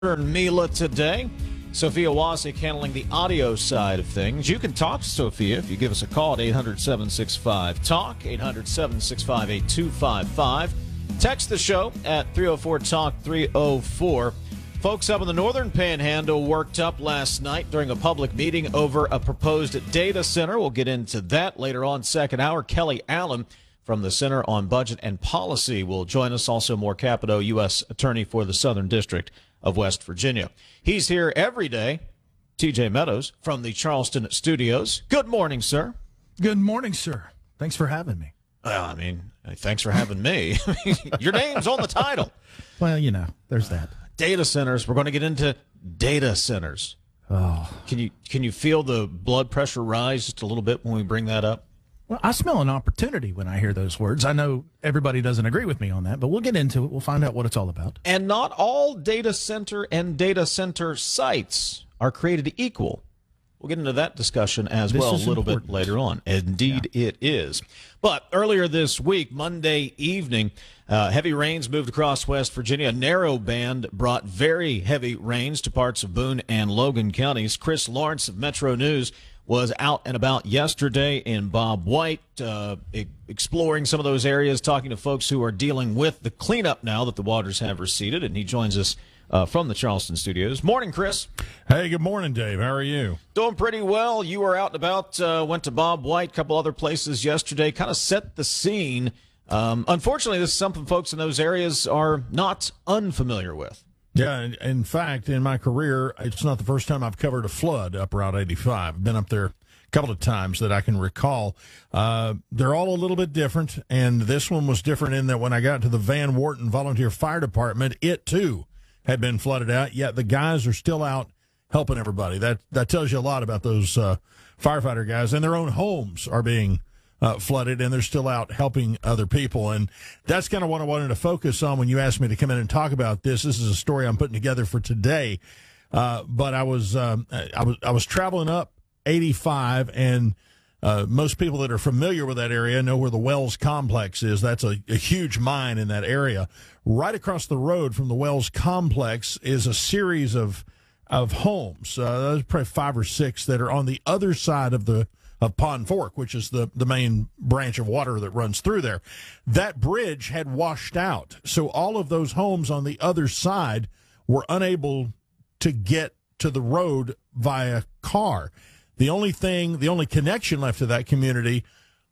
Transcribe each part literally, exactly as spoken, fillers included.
Mila today. Sophia Wasik handling the audio side of things. You can talk to Sophia if you give us a call at eight hundred, seven six five, talk, eight hundred, seven six five, eight two five five. Text the show at three oh four talk, three oh four. Folks up in the northern panhandle worked up last night during a public meeting over a proposed data center. We'll get into that later on. Second hour, Kelly Allen from the Center on Budget and Policy will join us. Also, Moore Capito, U S Attorney for the Southern District of West Virginia. He's here every day. T J Meadows from the Charleston studios. Good morning, sir. Good morning, sir. Thanks for having me. Well, I mean, thanks for having me. Your name's on the title. Well, you know, there's that. Data centers. We're going to get into data centers. Oh. Can you can you feel the blood pressure rise just a little bit when we bring that up? Well, I smell an opportunity when I hear those words. I know everybody doesn't agree with me on that, but we'll get into it. We'll find out what it's all about. And not all data center and data center sites are created equal. We'll get into that discussion as this well a little important. bit later on. Indeed, yeah. It is. But earlier this week, Monday evening, uh, heavy rains moved across West Virginia. A narrow band brought very heavy rains to parts of Boone and Logan counties. Chris Lawrence of Metro News was out and about yesterday, and Bob White uh, e- exploring some of those areas, talking to folks who are dealing with the cleanup now that the waters have receded, and he joins us uh, from the Charleston studios. Morning, Chris. Hey, good morning, Dave. How are you? Doing pretty well. You were out and about, uh, went to Bob White, a couple other places yesterday, kind of set the scene. Um, unfortunately, this is something folks in those areas are not unfamiliar with. Yeah, in, in fact, in my career, it's not the first time I've covered a flood up Route eighty-five. I've been up there a couple of times that I can recall. Uh, they're all a little bit different, and this one was different in that when I got to the Van Wharton Volunteer Fire Department, it too had been flooded out, yet the guys are still out helping everybody. That that tells you a lot about those uh, firefighter guys, and their own homes are being Uh, flooded, and they're still out helping other people. And that's kind of what I wanted to focus on when you asked me to come in and talk about this. This is a story I'm putting together for today. Uh, but I was, um, I was, I was traveling up eighty-five, and uh, most people that are familiar with that area know where the Wells Complex is. That's a, a huge mine in that area. Right across the road from the Wells Complex is a series of, of homes. Uh, there's probably five or six that are on the other side of the of Pond Fork, which is the, the main branch of water that runs through there. That bridge had washed out, so all of those homes on the other side were unable to get to the road via car. The only thing, the only connection left to that community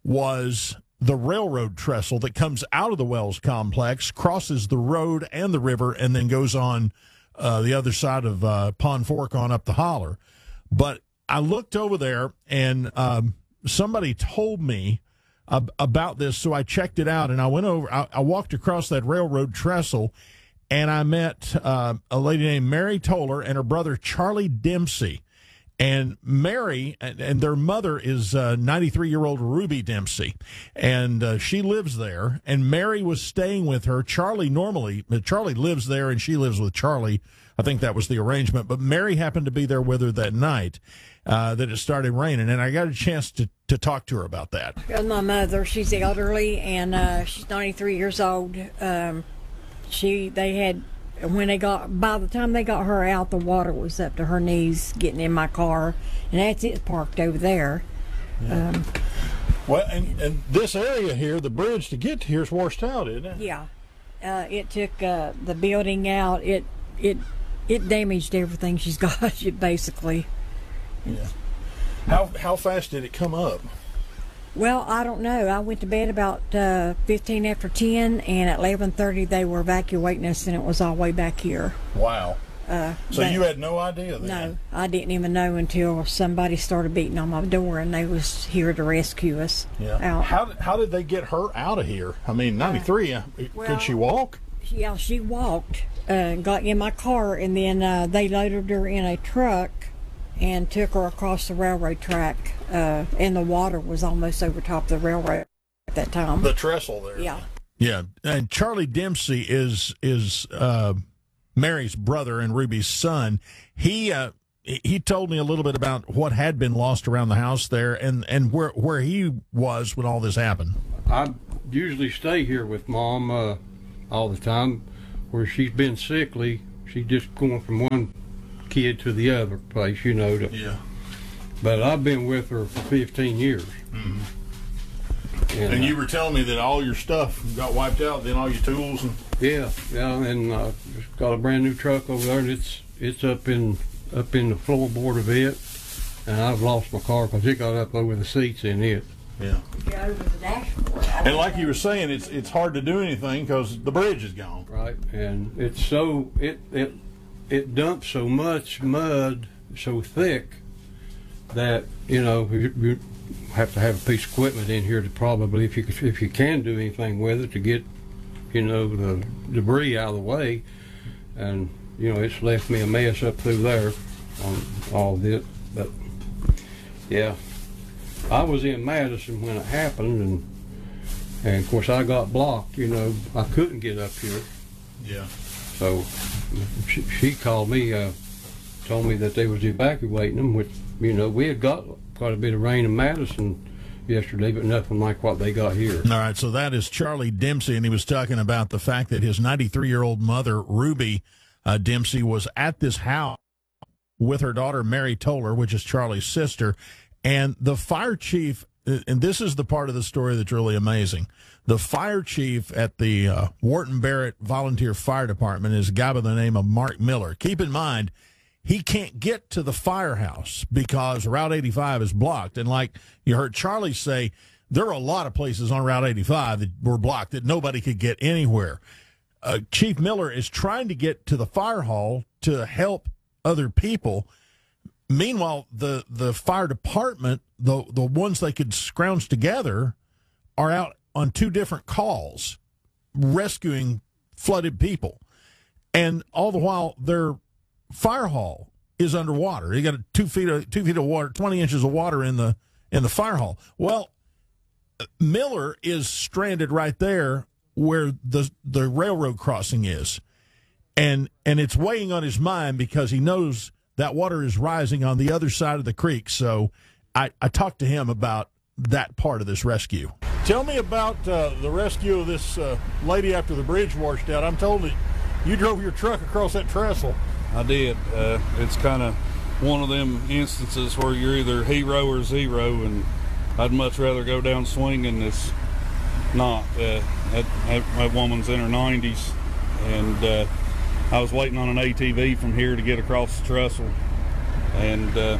was the railroad trestle that comes out of the Wells Complex, crosses the road and the river, and then goes on uh, the other side of uh, Pond Fork on up the holler. But I looked over there, and um, somebody told me ab- about this, so I checked it out, and I went over. I, I walked across that railroad trestle, and I met uh, a lady named Mary Toller and her brother Charlie Dempsey. And Mary and, and their mother is uh, ninety-three-year-old Ruby Dempsey, and uh, she lives there. And Mary was staying with her. Charlie normally, Charlie lives there, and she lives with Charlie. I think that was the arrangement. But Mary happened to be there with her that night uh, that it started raining, and I got a chance to, to talk to her about that. My mother, she's elderly, and uh, she's ninety-three years old. Um, she, they had... When they got, by the time they got her out, the water was up to her knees getting in my car, and that's it parked over there. Yeah. Um, well, and, and this area here, the bridge to get to here is washed out, isn't it? Yeah, uh, it took uh, the building out. It it it damaged everything she's got. It basically. Yeah. How how fast did it come up? Well, I don't know. I went to bed about uh, fifteen after ten, and at eleven thirty they were evacuating us, and it was all the way back here. Wow. Uh, so you had no idea then? No, I didn't even know until somebody started beating on my door, and they was here to rescue us. Yeah. Out. How how did they get her out of here? I mean, ninety-three. Uh, well, could she walk? Yeah, she walked. Uh, got in my car, and then uh, they loaded her in a truck and took her across the railroad track. Uh, and the water was almost over top of the railroad at that time. The trestle there. Yeah. Yeah, and Charlie Dempsey is is uh, Mary's brother and Ruby's son. He uh, he told me a little bit about what had been lost around the house there, and, and where where he was when all this happened. I usually stay here with Mom uh, all the time. Where she's been sickly, She's just going from one kid to the other place, you know. To, Yeah. But I've been with her for fifteen years. Mm-hmm. And, And you uh, were telling me that all your stuff got wiped out, then all your tools and. yeah, yeah, and uh, just got a brand new truck over there, and it's it's up in up in the floorboard of it, and I've lost my car because it got up over the seats in it. Yeah. Yeah, over the dashboard. And like you were saying, it's it's hard to do anything because the bridge is gone. Right, and it's so it it it dumps so much mud so thick that you know you, you have to have a piece of equipment in here to probably, if you could- if you can do anything with it, to get you know the debris out of the way. And you know it's left me a mess up through there on all this. But yeah, I was in Madison when it happened, and and of course I got blocked. You know I couldn't get up here. Yeah. So she, she called me, uh, told me that they was evacuating them, which, you know, we had got quite a bit of rain in Madison yesterday, but nothing like what they got here. All right, so that is Charlie Dempsey, and he was talking about the fact that his ninety-three-year-old mother, Ruby uh, Dempsey, was at this house with her daughter, Mary Toller, which is Charlie's sister, and the fire chief, and this is the part of the story that's really amazing. The fire chief at the uh, Wharton Barrett Volunteer Fire Department is a guy by the name of Mark Miller. Keep in mind, he can't get to the firehouse because Route eighty-five is blocked. And like you heard Charlie say, there are a lot of places on Route eighty-five that were blocked that nobody could get anywhere. Uh, Chief Miller is trying to get to the fire hall to help other people. Meanwhile, the, the fire department, the the ones they could scrounge together, are out on two different calls rescuing flooded people. And all the while, their fire hall is underwater. You got a two feet of two feet of water, twenty inches of water in the in the fire hall. Well, Miller is stranded right there where the the railroad crossing is, and and it's weighing on his mind because he knows that water is rising on the other side of the creek. So I, I talked to him about that part of this rescue. Tell me about uh, the rescue of this uh, lady after the bridge washed out. I'm told that you drove your truck across that trestle. I did. Uh, it's kind of one of them instances where you're either hero or zero, and I'd much rather go down swinging. It's not. Uh, that, that, that woman's in her nineties, and uh, I was waiting on an A T V from here to get across the trestle, and uh,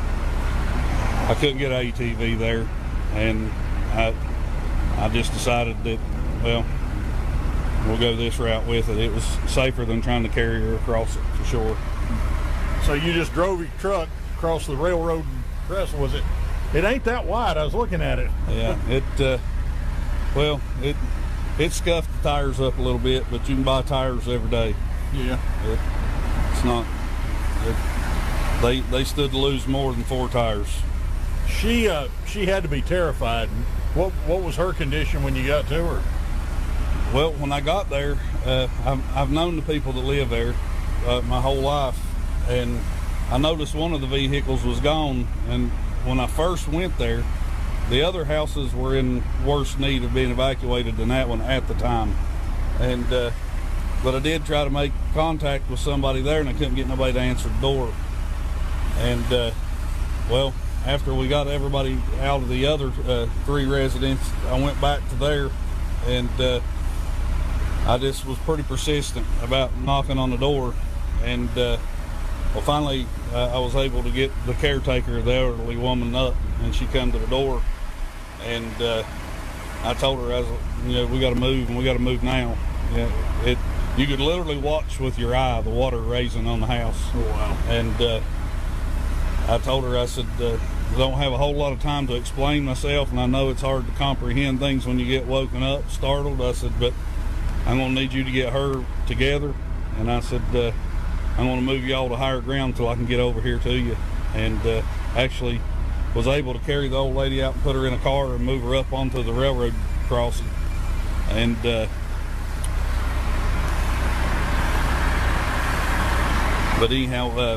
I couldn't get an A T V there, and I, I just decided that, well, we'll go this route with it. It was safer than trying to carry her across it, for sure. So you just drove your truck across the railroad trestle. Was it? It ain't that wide. I was looking at it. Yeah, it. Uh, well, it it scuffed the tires up a little bit, but you can buy tires every day. Yeah. It, it's not. It, they they stood to lose more than four tires. She uh, she had to be terrified. What what was her condition when you got to her? Well, when I got there, uh, I've, I've known the people that live there uh, my whole life, and I noticed one of the vehicles was gone. And when I first went there, the other houses were in worse need of being evacuated than that one at the time. And uh, but I did try to make contact with somebody there, and I couldn't get nobody to answer the door. And uh, well, after we got everybody out of the other uh, three residents, I went back to there, and uh, I just was pretty persistent about knocking on the door. And uh, well, finally, uh, I was able to get the caretaker, the elderly woman, up, and she come to the door. And uh, I told her, I was, you know, we got to move, and we got to move now. Yeah, it. You could literally watch with your eye the water raising on the house. Oh, wow. And uh, I told her, I said, uh, I don't have a whole lot of time to explain myself, and I know it's hard to comprehend things when you get woken up, startled. I said, but I'm going to need you to get her together. And I said, uh, I'm going to move y'all to higher ground until I can get over here to you. And uh, actually was able to carry the old lady out and put her in a car and move her up onto the railroad crossing. And uh, but anyhow, uh,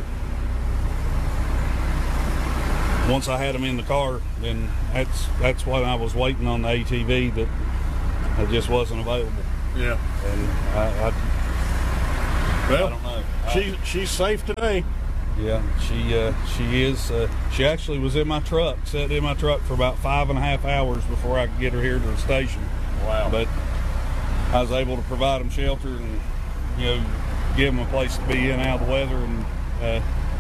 once I had them in the car, then that's that's when I was waiting on the A T V that it just wasn't available. Yeah. And I, I Well, I don't know. She, she's safe today. Yeah, she uh, she is. Uh, she actually was in my truck, sat in my truck for about five and a half hours before I could get her here to the station. Wow. But I was able to provide them shelter and, you know, give them a place to be in out of the weather. And uh,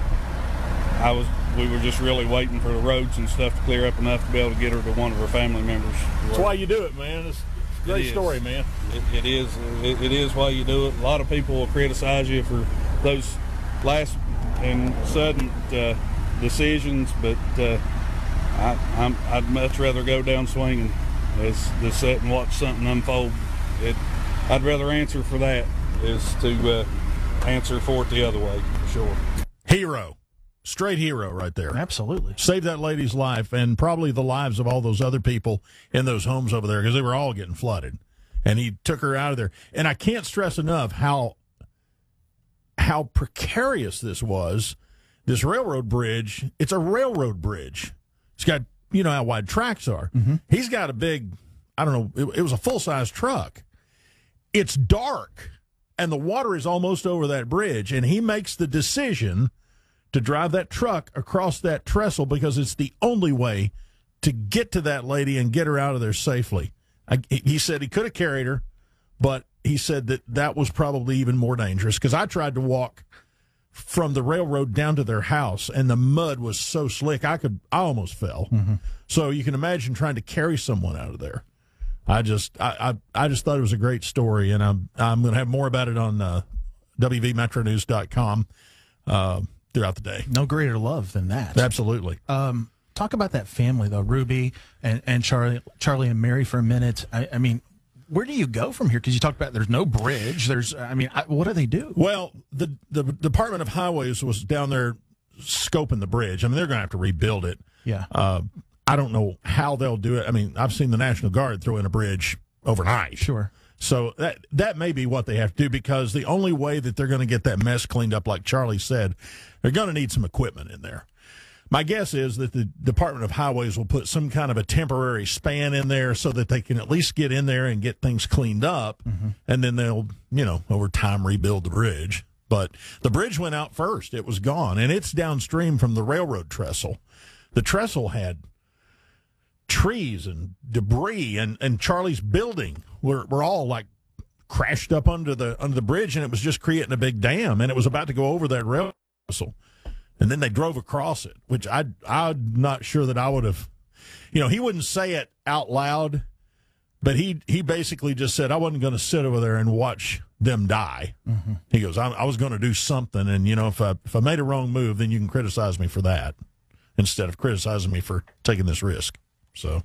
I was, we were just really waiting for the roads and stuff to clear up enough to be able to get her to one of her family members. That's why you do it, man. It's, it's a great It story, is. man. It, it is. It, it is why you do it. A lot of people will criticize you for those last and sudden uh, decisions, but uh, I, I'm, I'd much rather go down swinging as to sit and watch something unfold. It, I'd rather answer for that is to uh, answer for it the other way, for sure. Hero. Straight hero right there. Absolutely. Saved that lady's life and probably the lives of all those other people in those homes over there because they were all getting flooded. And he took her out of there. And I can't stress enough how how precarious this was. This railroad bridge, it's a railroad bridge. It's got, you know how wide tracks are. Mm-hmm. He's got a big, I don't know, it, it was a full-size truck. It's dark, and the water is almost over that bridge, and he makes the decision to drive that truck across that trestle because it's the only way to get to that lady and get her out of there safely. I, he said he could have carried her, but he said that that was probably even more dangerous because I tried to walk from the railroad down to their house, and the mud was so slick I could I almost fell. Mm-hmm. So you can imagine trying to carry someone out of there. I just I I, I just thought it was a great story, and I'm I'm going to have more about it on uh, W V Metro News dot com uh, throughout the day. No greater love than that. Absolutely. Um, talk about that family though, Ruby and and Charlie Charlie and Mary for a minute. I, I mean, where do you go from here? Because you talked about there's no bridge. There's, I mean, I, what do they do? Well, the the Department of Highways was down there scoping the bridge. I mean, they're going to have to rebuild it. Yeah. Uh, I don't know how they'll do it. I mean, I've seen the National Guard throw in a bridge overnight. Sure. So that that may be what they have to do because the only way that they're going to get that mess cleaned up, like Charlie said, they're going to need some equipment in there. My guess is that the Department of Highways will put some kind of a temporary span in there so that they can at least get in there and get things cleaned up, mm-hmm. and then they'll, you know, over time rebuild the bridge. But the bridge went out first. It was gone, and it's downstream from the railroad trestle. The trestle had trees and debris, and, and Charlie's building were, were all, like, crashed up under the under the bridge, and it was just creating a big dam, and it was about to go over that railroad trestle. And then they drove across it, which I, I'm not sure that I would have, you know, he wouldn't say it out loud, but he, he basically just said, I wasn't going to sit over there and watch them die. Mm-hmm. He goes, I, I was going to do something. And, you know, if I, if I made a wrong move, then you can criticize me for that instead of criticizing me for taking this risk. So,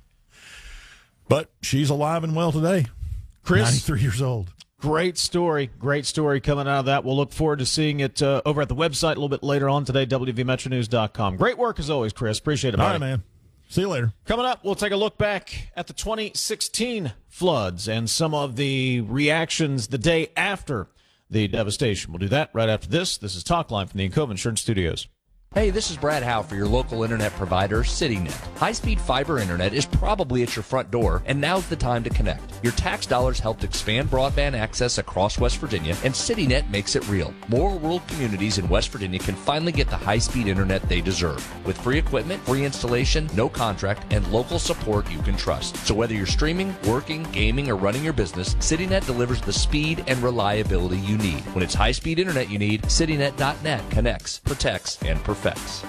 but she's alive and well today. Chris, ninety-three years old. Great story. Great story coming out of that. We'll look forward to seeing it uh, over at the website a little bit later on today, W V Metro News dot com. Great work as always, Chris. Appreciate it, buddy. All right, man. See you later. Coming up, we'll take a look back at the twenty sixteen floods and some of the reactions the day after the devastation. We'll do that right after this. This is Talk Line from the Encova Insurance Studios. Hey, this is Brad Howe for your local internet provider, CityNet. High-speed fiber internet is probably at your front door, and now's the time to connect. Your tax dollars helped expand broadband access across West Virginia, and CityNet makes it real. More rural communities in West Virginia can finally get the high-speed internet they deserve. With free equipment, free installation, no contract, and local support you can trust. So whether you're streaming, working, gaming, or running your business, CityNet delivers the speed and reliability you need. When it's high-speed internet you need, CityNet dot net connects, protects, and perfects.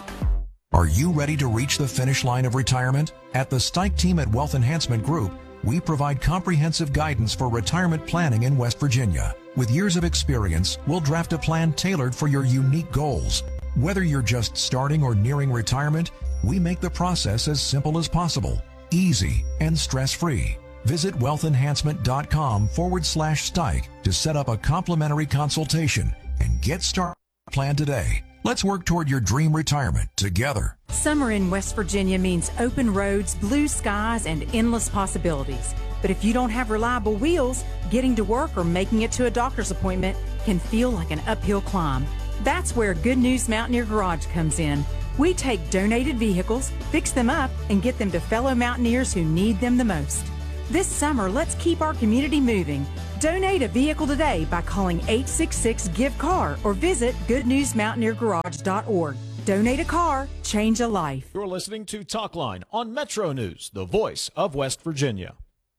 Are you ready to reach the finish line of retirement? At the Stike team at Wealth Enhancement Group, we provide comprehensive guidance for retirement planning in West Virginia. With years of experience, we'll draft a plan tailored for your unique goals. Whether you're just starting or nearing retirement, we make the process as simple as possible, easy, and stress-free. Visit wealthenhancement.com forward slash Stike to set up a complimentary consultation and get started on a plan today. Let's work toward your dream retirement together. Summer in West Virginia means open roads, blue skies, and endless possibilities. But if you don't have reliable wheels, getting to work or making it to a doctor's appointment can feel like an uphill climb. That's where Good News Mountaineer Garage comes in. We take donated vehicles, fix them up, and get them to fellow mountaineers who need them the most. This summer, let's keep our community moving. Donate a vehicle today by calling eight six six, give car or visit good news mountaineer garage dot org. Donate a car, change a life. You're listening to Talkline on Metro News, the voice of West Virginia.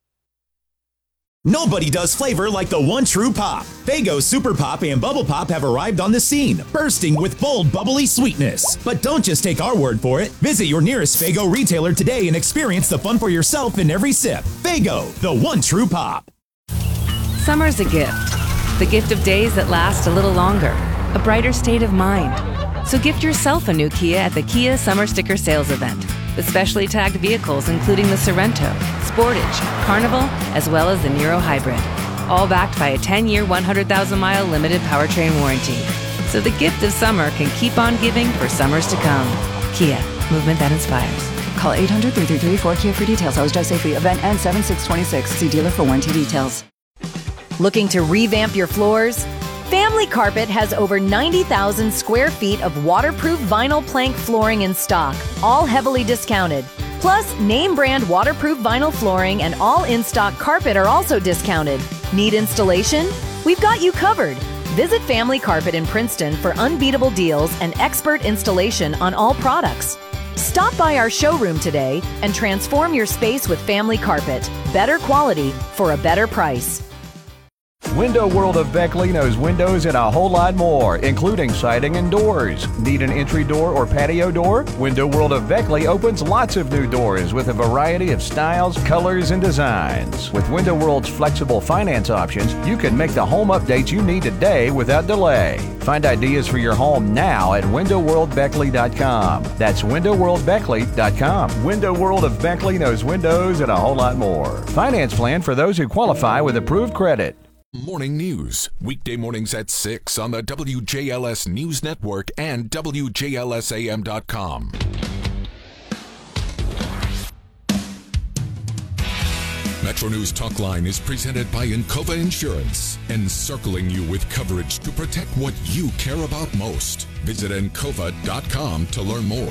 Nobody does flavor like the one true pop. Faygo Super Pop and Bubble Pop have arrived on the scene, bursting with bold, bubbly sweetness. But don't just take our word for it. Visit your nearest Faygo retailer today and experience the fun for yourself in every sip. Faygo, the one true pop. Summer's a gift. The gift of days that last a little longer. A brighter state of mind. So gift yourself a new Kia at the Kia Summer Sticker Sales Event. With specially tagged vehicles including the Sorrento, Sportage, Carnival, as well as the Niro Hybrid. All backed by a ten-year, one hundred thousand mile limited powertrain warranty. So the gift of summer can keep on giving for summers to come. Kia, movement that inspires. Call eight hundred, three three three, four K I A for details. Always drive safely. Event ends seven six twenty-six. See dealer for warranty details. Looking to revamp your floors? Family Carpet has over ninety thousand square feet of waterproof vinyl plank flooring in stock, all heavily discounted. Plus, name brand waterproof vinyl flooring and all in-stock carpet are also discounted. Need installation? We've got you covered. Visit Family Carpet in Princeton for unbeatable deals and expert installation on all products. Stop by our showroom today and transform your space with Family Carpet. Better quality for a better price. Window World of Beckley knows windows and a whole lot more, including siding and doors. Need an entry door or patio door? Window World of Beckley opens lots of new doors with a variety of styles, colors, and designs. With Window World's flexible finance options, you can make the home updates you need today without delay. Find ideas for your home now at window world beckley dot com. That's window world beckley dot com. Window World of Beckley knows windows and a whole lot more. Finance plan for those who qualify with approved credit. Morning News, weekday mornings at six on the W J L S News Network and W J L S A M dot com. Metro News Talkline is presented by Encova Insurance, encircling you with coverage to protect what you care about most. Visit encova dot com to learn more.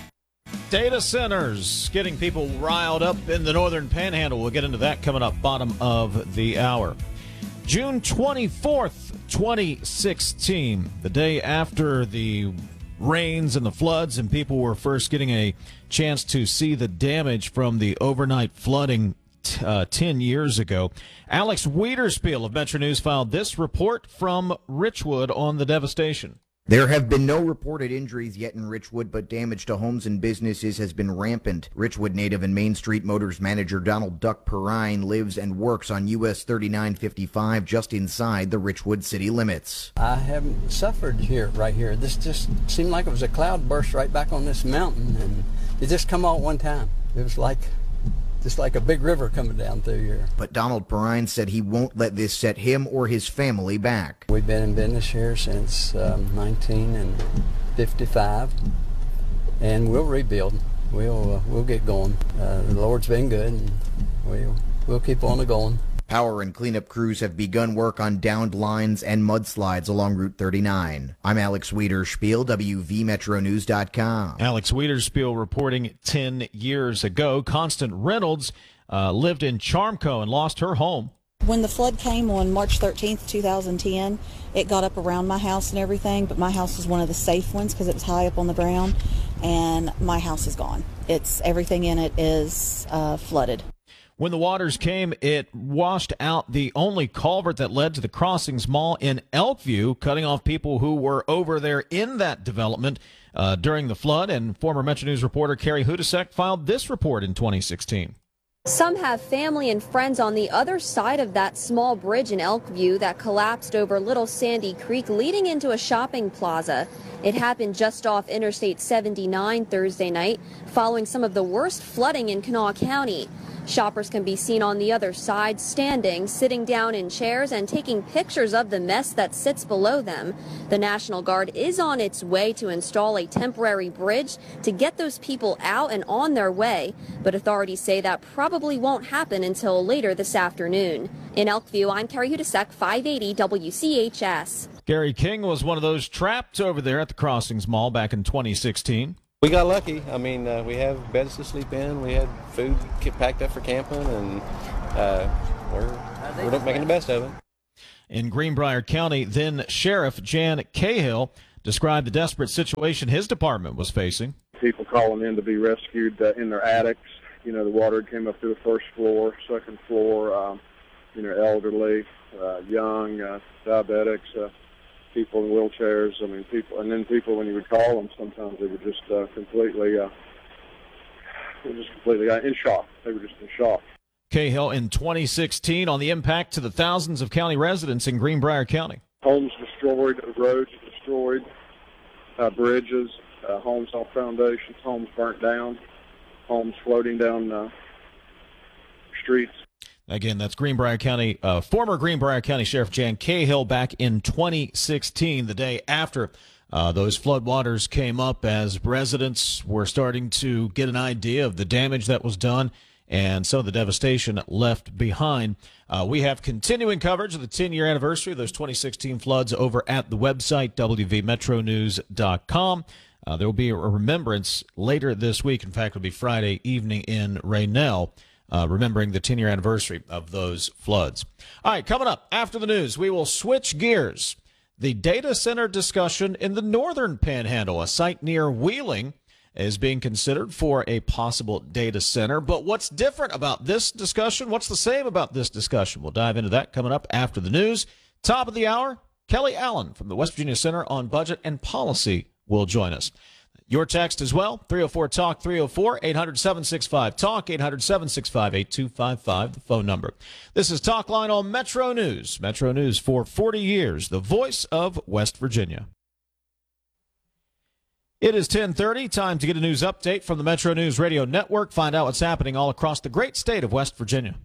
Data centers getting people riled up in the northern panhandle. We'll get into that coming up bottom of the hour. June twenty-fourth, twenty sixteen, the day after the rains and the floods, and people were first getting a chance to see the damage from the overnight flooding t- uh, ten years ago. Alex Wiederspiel of Metro News filed this report from Richwood on the devastation. There have been no reported injuries yet in Richwood, but damage to homes and businesses has been rampant. Richwood native and Main Street Motors manager Donald Duck Perrine lives and works on U S thirty-nine fifty-five just inside the Richwood city limits. I haven't suffered here, right here. This just seemed like it was a cloud burst right back on this mountain, and it just come all at one time. It was like just like a big river coming down through here. But Donald Perrine said he won't let this set him or his family back. We've been in business here since um, nineteen fifty-five, and we'll rebuild. We'll uh, we'll get going. Uh, the Lord's been good, and we'll we'll keep on going. Power and cleanup crews have begun work on downed lines and mudslides along Route thirty-nine. I'm Alex Wiederspiel, W V Metro News dot com. Alex Wiederspiel reporting ten years ago. Constant Reynolds uh, lived in Charmco and lost her home. When the flood came on March thirteenth, two thousand ten, it got up around my house and everything, but my house was one of the safe ones because it was high up on the ground, and my house is gone. It's everything in it is uh, flooded. When the waters came, it washed out the only culvert that led to the Crossings Mall in Elkview, cutting off people who were over there in that development uh, during the flood. And former Metro News reporter Carrie Hudasek filed this report in twenty sixteen. Some have family and friends on the other side of that small bridge in Elkview that collapsed over Little Sandy Creek, leading into a shopping plaza. It happened just off Interstate seventy-nine Thursday night, following some of the worst flooding in Kanawha County. Shoppers can be seen on the other side, standing, sitting down in chairs, and taking pictures of the mess that sits below them. The National Guard is on its way to install a temporary bridge to get those people out and on their way, but authorities say that probably won't happen until later this afternoon. In Elkview, I'm Carrie Hudasek, five eighty W C H S. Gary King was one of those trapped over there at the Crossings Mall back in twenty sixteen. We got lucky. I mean, uh, we have beds to sleep in. We had food packed up for camping, and uh, we're, we're making the best of it. in Greenbrier County. Then Sheriff Jan Cahill described the desperate situation his department was facing. People calling in to be rescued uh, in their attics. You know, the water came up through the first floor, second floor, um, you know, elderly, uh, young, uh, diabetics, uh, people in wheelchairs. I mean, people, and then people, when you would call them, sometimes they were just uh, completely, uh, they were just completely uh, in shock. They were just in shock. Cahill in twenty sixteen on the impact to the thousands of county residents in Greenbrier County. Homes destroyed, roads destroyed, uh, bridges, uh, homes off foundations, homes burnt down, homes floating down uh, streets. Again, that's Greenbrier County, uh, former Greenbrier County Sheriff Jan Cahill back in twenty sixteen, the day after uh, those floodwaters came up, as residents were starting to get an idea of the damage that was done and some of the devastation left behind. Uh, we have continuing coverage of the ten-year anniversary of those twenty sixteen floods over at the website, w v metro news dot com. Uh, there will be a remembrance later this week. In fact, it'll be Friday evening in Raynell, uh, remembering the ten-year anniversary of those floods. All right, coming up after the news, we will switch gears. The data center discussion in the northern panhandle, a site near Wheeling, is being considered for a possible data center. But what's different about this discussion? What's the same about this discussion? We'll dive into that coming up after the news. Top of the hour, Kelly Allen from the West Virginia Center on Budget and Policy will join us. Your text as well, three oh four talk, three oh four, eight hundred, seven six five, talk, eight hundred, seven six five, eight two five five, the phone number. This is Talk Line on Metro News. Metro News for forty years, the voice of West Virginia. It is ten thirty, time to get a news update from the Metro News Radio Network. Find out what's happening all across the great state of West Virginia.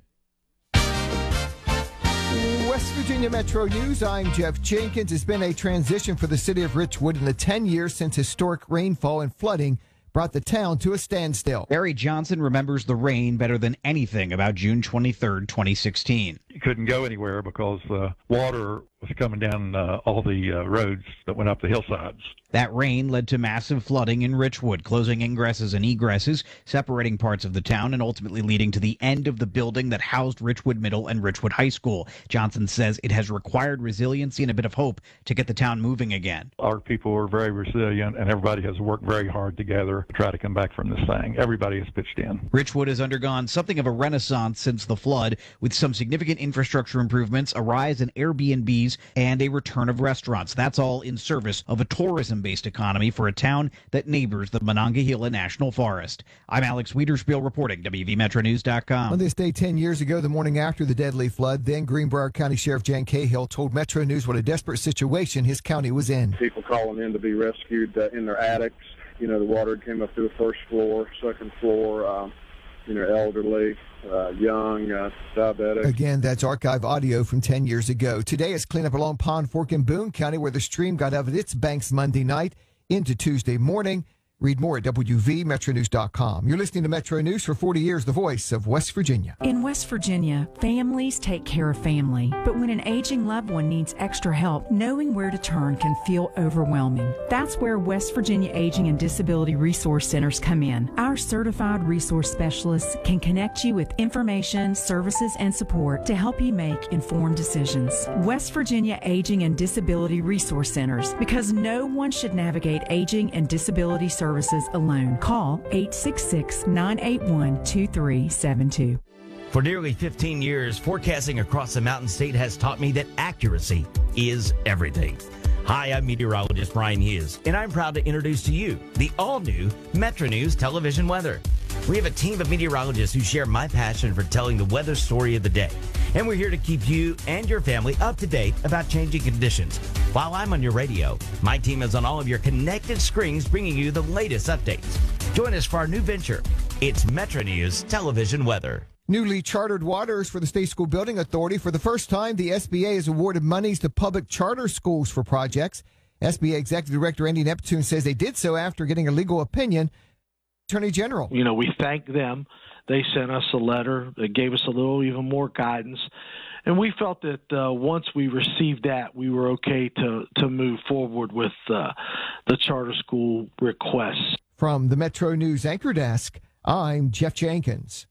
West Virginia Metro News, I'm Jeff Jenkins. It's been a transition for the city of Richwood in the ten years since historic rainfall and flooding brought the town to a standstill. Barry Johnson remembers the rain better than anything about June twenty-third, twenty sixteen. You couldn't go anywhere because uh, water was coming down uh, all the uh, roads that went up the hillsides. That rain led to massive flooding in Richwood, closing ingresses and egresses, separating parts of the town, and ultimately leading to the end of the building that housed Richwood Middle and Richwood High School. Johnson says it has required resiliency and a bit of hope to get the town moving again. Our people are very resilient, and everybody has worked very hard together to try to come back from this thing. Everybody has pitched in. Richwood has undergone something of a renaissance since the flood, with some significant infrastructure improvements, a rise in Airbnbs, and a return of restaurants. That's all in service of a tourism-based economy for a town that neighbors the Monongahela National Forest. I'm Alex Wiederspiel reporting, W V Metro News dot com. On this day ten years ago, the morning after the deadly flood, then Greenbrier County Sheriff Jan Cahill told Metro News what a desperate situation his county was in. People calling in to be rescued uh, in their attics. You know, the water came up through the first floor, second floor, um, you know, elderly, uh, young, uh, diabetic. Again, that's archive audio from ten years ago. Today is cleanup along Pond Fork in Boone County, where the stream got out of its banks Monday night into Tuesday morning. Read more at W V Metro News dot com. You're listening to Metro News for forty years, the voice of West Virginia. In West Virginia, families take care of family. But when an aging loved one needs extra help, knowing where to turn can feel overwhelming. That's where West Virginia Aging and Disability Resource Centers come in. Our certified resource specialists can connect you with information, services, and support to help you make informed decisions. West Virginia Aging and Disability Resource Centers, because no one should navigate aging and disability services Services alone. Call eight six six, nine eight one, two three seven two. For nearly fifteen years, forecasting across the Mountain State has taught me that accuracy is everything. Hi, I'm meteorologist Brian Hughes, and I'm proud to introduce to you the all-new Metro News television weather. We have a team of meteorologists who share my passion for telling the weather story of the day. And we're here to keep you and your family up to date about changing conditions. While I'm on your radio, my team is on all of your connected screens bringing you the latest updates. Join us for our new venture. It's Metro News Television Weather. Newly chartered waters for the State School Building Authority. For the first time, the S B A has awarded monies to public charter schools for projects. S B A Executive Director Andy Neptune says they did so after getting a legal opinion. Attorney General. You know, we thank them. They sent us a letter. They gave us a little even more guidance. And we felt that uh, once we received that, we were okay to, to move forward with uh, the charter school requests. From the Metro News Anchor Desk, I'm Jeff Jenkins.